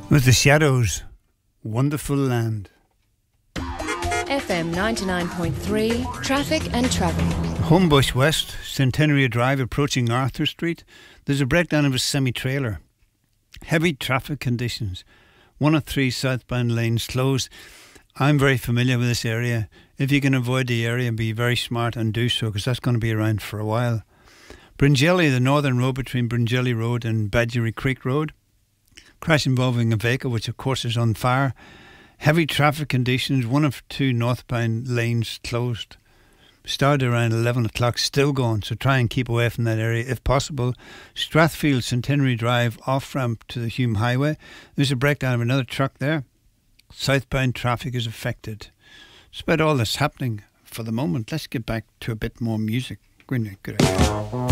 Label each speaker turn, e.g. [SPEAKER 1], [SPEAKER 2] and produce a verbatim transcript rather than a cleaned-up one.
[SPEAKER 1] With the Shadows, Wonderful Land.
[SPEAKER 2] F M ninety-nine point three, traffic and travel.
[SPEAKER 1] Homebush West, Centenary Drive approaching Arthur Street. There's a breakdown of a semi-trailer. Heavy traffic conditions. One of three southbound lanes closed. I'm very familiar with this area. If you can avoid the area, be very smart and do so, because that's going to be around for a while. Bringelly, the northern road between Bringelly Road and Badgery Creek Road. Crash involving a vehicle, which of course is on fire. Heavy traffic conditions. One of two northbound lanes closed. Started around eleven o'clock, still going, so try and keep away from that area if possible. Strathfield Centenary Drive off-ramp to the Hume Highway. There's a breakdown of another truck there. Southbound traffic is affected. That's about all that's happening for the moment. Let's get back to a bit more music. Good night. Good night.